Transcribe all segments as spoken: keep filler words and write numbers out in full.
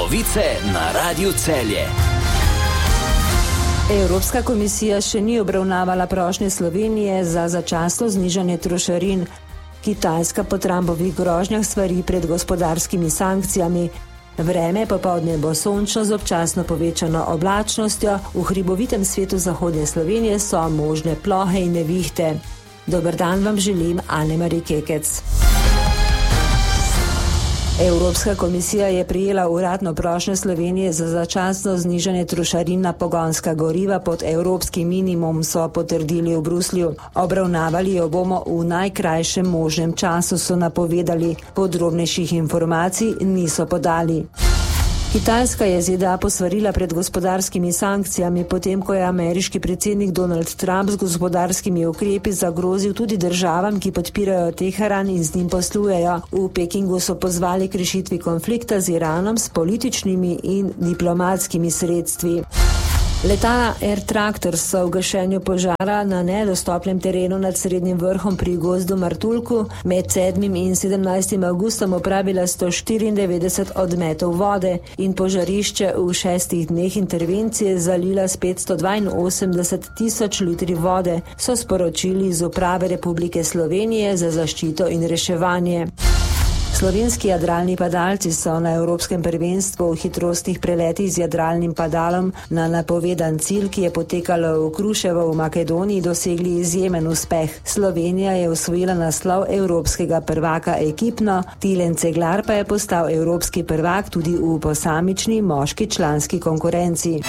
Novice na Radiu Celje. Evropska komisija še ni obravnavala prošnje Slovenije za začasno znižanje trošarin. Kitajska po Trumpovih grožnjah svari pred gospodarskimi sankcijami. Vreme popoldne bo sončno z občasno povečano oblačnostjo. V hribovitem svetu zahodne Slovenije so možne plohe in nevihte. Dober dan vam želim, Ane-Mari Kekec. Evropska komisija je prijela uradno prošnjo Slovenije za začasno znižanje trošarin na pogonska goriva pod evropski minimum, so potrdili v Bruslju. Obravnavali jo bomo v najkrajšem možnem času, so napovedali. Podrobnejših informacij niso podali. Kitajska je Z D A posvarila pred gospodarskimi sankcijami, potem ko je ameriški predsednik Donald Trump z gospodarskimi ukrepi zagrozil tudi državam, ki podpirajo Teheran in z njim poslujejo. V Pekingu so pozvali k rešitvi konflikta z Iranom s političnimi in diplomatskimi sredstvi. Letala Air Tractor so v gašenju požara na nedostopnem terenu nad Srednjim vrhom pri gozdu Martuljku med sedmim in sedemnajstim avgustom opravila sto štiriindevetdeset odmetov vode in požarišče v šestih dneh intervencije zalila s petsto dvainosemdeset tisoč litri vode, so sporočili iz Uprave Republike Slovenije za zaščito in reševanje. Slovenski jadralni padalci so na Evropskem prvenstvu v hitrostnih preletih z jadralnim padalom na napovedan cilj, ki je potekalo v Kruševo v Makedoniji, dosegli izjemen uspeh. Slovenija je osvojila naslov evropskega prvaka ekipno, Tilen Ceglar pa je postal evropski prvak tudi v posamični moški članski konkurenci.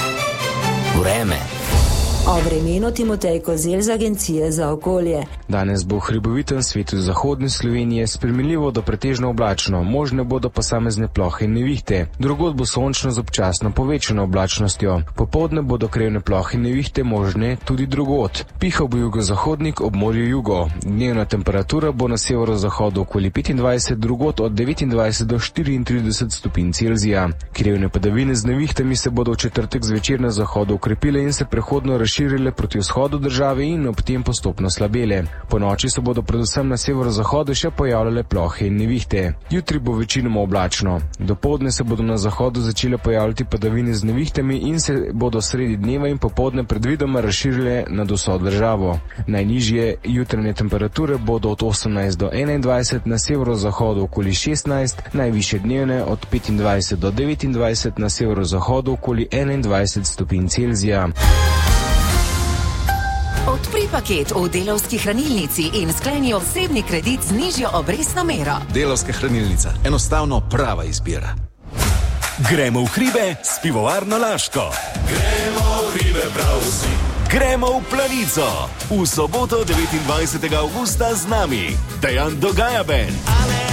Vreme. O vremenu Timotej Kozelj z Agencije za okolje. Danes bo v hribovitem svetu zahodne Slovenije spremenljivo do pretežno oblačno, možne bodo posamezne plohe in nevihte. Drugod bo sončno z občasno povečano oblačnostjo. Popoldne bodo krajevne plohe in nevihte možne tudi drugod. Pihal bo jugozahodnik, ob morju jugo. Dnevna temperatura bo na severozahodu okoli petindvajset, drugod od devetindvajset do štiriintrideset stopinj Celzija. Krajevne padavine z nevihtami se bodo v četrtek zvečer na zahodu ukrepile in se prehodno razširile proti vzhodu države in ob tem postopno slabele. Po noči se bodo predvsem na severozahodu še pojavljale plohe in nevihte. Jutri bo večinoma oblačno. Dopoldne se bodo na zahodu začele pojavljati padavine z nevihtami in se bodo sredi dneva in popoldne predvidoma razširile nad vso državo. Najnižje jutranje temperature bodo od osemnajst do enaindvajset, na severozahodu okoli šestnajst, najvišje dnevne od petindvajset do devetindvajset, na severozahodu okoli enaindvajset stopinj Celzija. Odpri paket v Delavski hranilnici in skleni osebni kredit z nižjo obrestno mero. Delavska hranilnica. Enostavno prava izbira. Gremo v hribe s pivovarno Laško. Gremo v hribe prav vsi. Gremo v Planico. V soboto devetindvajsetega avgusta z nami Dejan Dogaja Band.